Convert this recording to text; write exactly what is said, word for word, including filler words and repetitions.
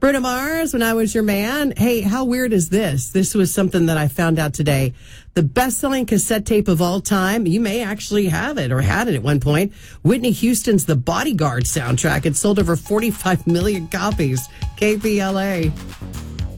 Bruno Mars, When I Was Your Man. Hey, how weird is this? This was something that I found out today. The best-selling cassette tape of all time, you may actually have it or had it at one point. Whitney Houston's The Bodyguard soundtrack. It sold over forty-five million copies. K P L A.